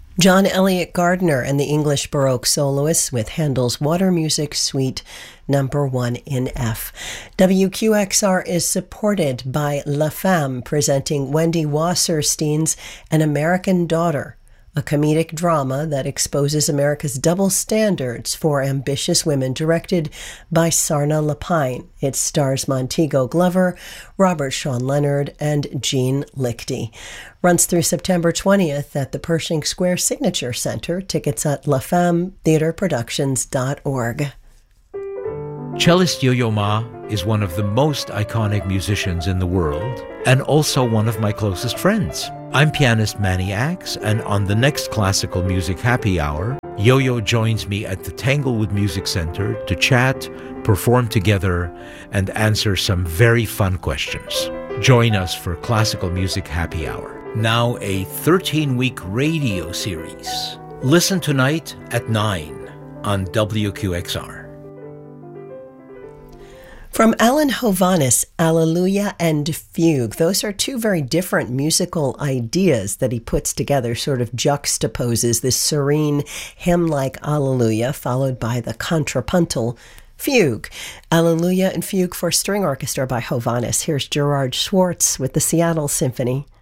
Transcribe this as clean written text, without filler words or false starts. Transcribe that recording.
John Elliott Gardner and the English Baroque soloists with Handel's Water Music Suite Number 1 in F. WQXR is supported by La Femme, presenting Wendy Wasserstein's An American Daughter, a comedic drama that exposes America's double standards for ambitious women, directed by Sarna Lapine. It stars Montego Glover, Robert Sean Leonard, and Jean Lichty. Runs through September 20th at the Pershing Square Signature Center. Tickets at lafemmetheatreproductions.org. Cellist Yo-Yo Ma is one of the most iconic musicians in the world and also one of my closest friends. I'm pianist Manny Axe, and on the next Classical Music Happy Hour, Yo-Yo joins me at the Tanglewood Music Center to chat, perform together, and answer some very fun questions. Join us for Classical Music Happy Hour. Now a 13-week radio series. Listen tonight at 9 on WQXR. From Alan Hovhaness, Alleluia and Fugue. Those are two very different musical ideas that he puts together, sort of juxtaposes this serene hymn-like Alleluia, followed by the contrapuntal Fugue. Alleluia and Fugue for string orchestra by Hovhaness. Here's Gerard Schwartz with the Seattle Symphony.